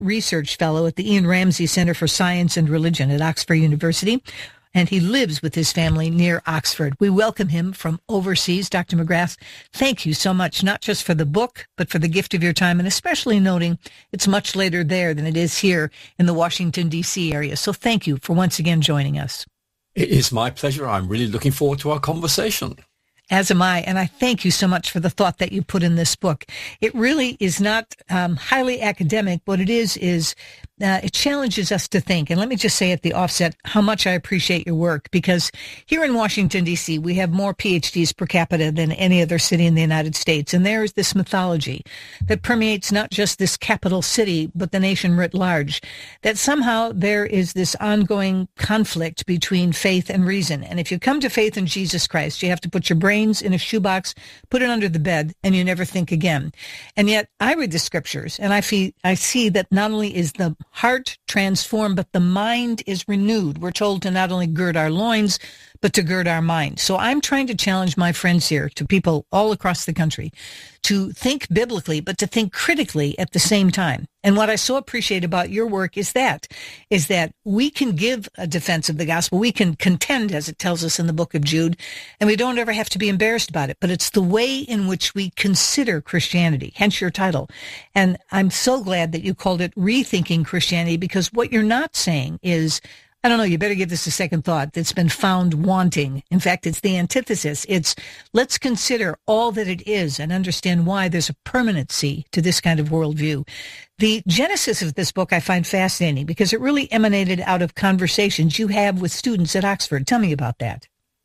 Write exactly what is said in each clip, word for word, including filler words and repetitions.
Research Fellow at the Ian Ramsey Center for Science and Religion at Oxford University, and he lives with his family near Oxford. We welcome him from overseas. Doctor McGrath, thank you so much, not just for the book, but for the gift of your time, and especially noting it's much later there than it is here in the Washington, D C area. So thank you for once again joining us. It is my pleasure. I'm really looking forward to our conversation. As am I, and I thank you so much for the thought that you put in this book. It really is not um, highly academic. What it is, is uh, it challenges us to think. And let me just say at the offset how much I appreciate your work, because here in Washington, D C, we have more P H Ds per capita than any other city in the United States. And there is this mythology that permeates not just this capital city, but the nation writ large, that somehow there is this ongoing conflict between faith and reason. And if you come to faith in Jesus Christ, you have to put your brain in a shoebox, put it under the bed, and you never think again. And yet I read the scriptures and I feel, I see that not only is the heart transformed, but the mind is renewed. We're told to not only gird our loins, but to gird our mind. So I'm trying to challenge my friends here, to people all across the country, to think biblically, but to think critically at the same time. And what I so appreciate about your work is that, is that we can give a defense of the gospel. We can contend, as it tells us in the book of Jude, and we don't ever have to be embarrassed about it. But it's the way in which we consider Christianity, hence your title. And I'm so glad that you called it Rethinking Christianity, because what you're not saying is, I don't know, you better give this a second thought. It's been found wanting. In fact, it's the antithesis. It's let's consider all that it is and understand why there's a permanency to this kind of worldview. The genesis of this book I find fascinating because it really emanated out of conversations you have with students at Oxford. Tell me about that.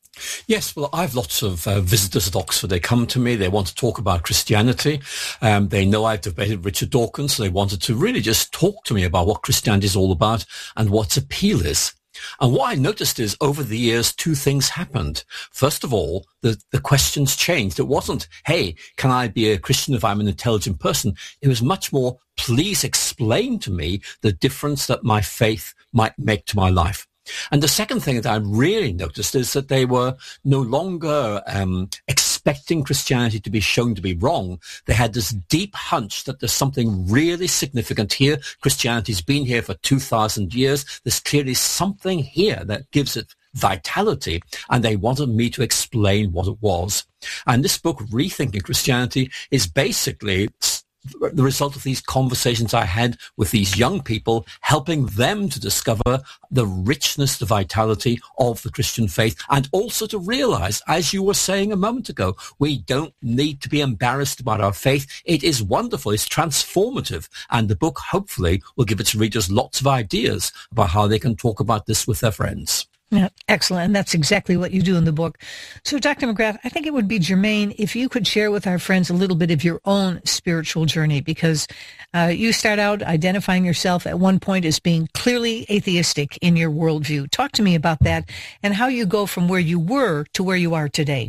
Yes, well, I have lots of uh, visitors at Oxford. They come to me. They want to talk about Christianity. Um, they know I've debated Richard Dawkins, so they wanted to really just talk to me about what Christianity is all about and what its appeal is. And what I noticed is over the years, two things happened. First of all, the, the questions changed. It wasn't, hey, can I be a Christian if I'm an intelligent person? It was much more, please explain to me the difference that my faith might make to my life. And the second thing that I really noticed is that they were no longer um, expecting Christianity to be shown to be wrong. They had this deep hunch that there's something really significant here. Christianity's been here for two thousand years. There's clearly something here that gives it vitality, and they wanted me to explain what it was. And this book, Rethinking Christianity, is basically the result of these conversations I had with these young people, helping them to discover the richness, the vitality of the Christian faith, and also to realize, as you were saying a moment ago, we don't need to be embarrassed about our faith. It is wonderful. It's transformative. And the book, hopefully, will give its readers lots of ideas about how they can talk about this with their friends. Yeah, excellent. And that's exactly what you do in the book. So, Doctor McGrath, I think it would be germane if you could share with our friends a little bit of your own spiritual journey, because uh, you start out identifying yourself at one point as being clearly atheistic in your worldview. Talk to me about that and how you go from where you were to where you are today.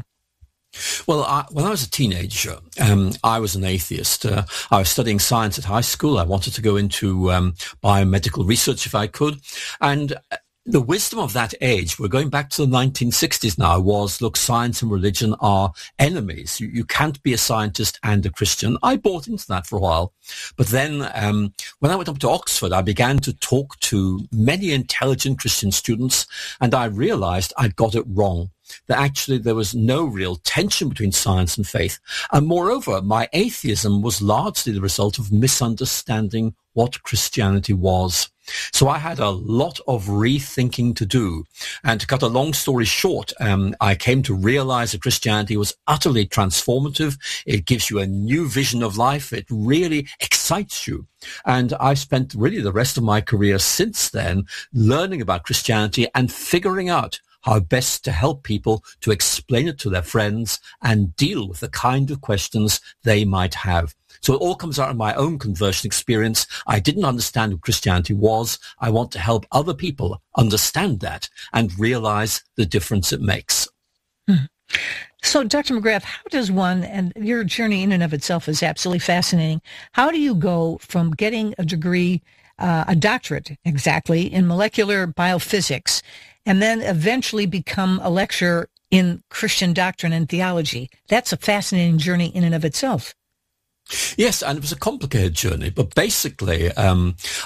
Well, I, when I was a teenager, um, I was an atheist. Uh, I was studying science at high school. I wanted to go into um, biomedical research if I could. And the wisdom of that age, we're going back to the nineteen sixties now, was, look, science and religion are enemies. You, you can't be a scientist and a Christian. I bought into that for a while. But then um, when I went up to Oxford, I began to talk to many intelligent Christian students, and I realized I'd got it wrong, that actually there was no real tension between science and faith. And moreover, my atheism was largely the result of misunderstanding what Christianity was. So I had a lot of rethinking to do. And to cut a long story short, um, I came to realize that Christianity was utterly transformative. It gives you a new vision of life. It really excites you. And I spent really the rest of my career since then learning about Christianity and figuring out how best to help people to explain it to their friends and deal with the kind of questions they might have. So it all comes out of my own conversion experience. I didn't understand what Christianity was. I want to help other people understand that and realize the difference it makes. Hmm. So, Doctor McGrath, how does one, and your journey in and of itself is absolutely fascinating, how do you go from getting a degree, uh, a doctorate exactly, in molecular biophysics, and then eventually become a lecturer in Christian doctrine and theology? That's a fascinating journey in and of itself. Yes, and it was a complicated journey, but basically, um,